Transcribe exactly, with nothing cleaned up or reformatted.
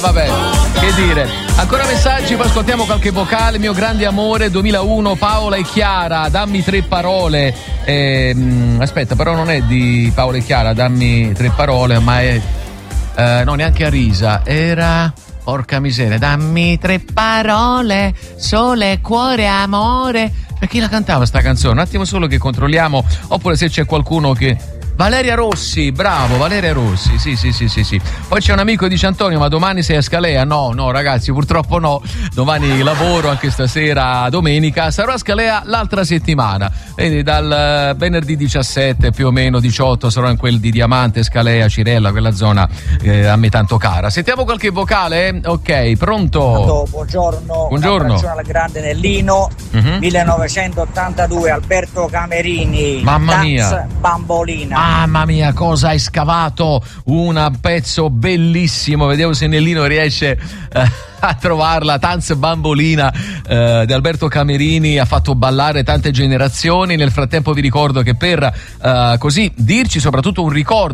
vabbè, che dire. Ancora messaggi, poi ascoltiamo qualche vocale. Mio grande amore, duemilauno, Paola e Chiara, dammi tre parole. Eh, aspetta, però non è di Paola e Chiara, dammi tre parole, ma è eh, no, neanche a risa, era porca miseria, dammi tre parole, sole, cuore, amore. Per chi la cantava sta canzone? Un attimo solo che controlliamo, oppure se c'è qualcuno che... Valeria Rossi, bravo, Valeria Rossi, sì, sì, sì, sì, sì. Poi c'è un amico che dice: Antonio, ma domani sei a Scalea? No, no, ragazzi, purtroppo no. Domani lavoro, anche stasera, domenica. Sarò a Scalea l'altra settimana. Quindi dal venerdì diciassette, più o meno diciotto, sarò in quel di Diamante, Scalea, Cirella, quella zona eh, a me tanto cara. Sentiamo qualche vocale? Ok, pronto? Buongiorno. Buongiorno. Un alla grande Nellino, uh-huh. millenovecentottantadue, Alberto Camerini. Mamma mia. Dance Bambolina. Mamma mia, cosa hai scavato? Un pezzo bellissimo. Vediamo se Nellino riesce eh, a trovarla. Tanz Bambolina eh, di Alberto Camerini ha fatto ballare tante generazioni. Nel frattempo vi ricordo che per eh, così dirci soprattutto un ricordo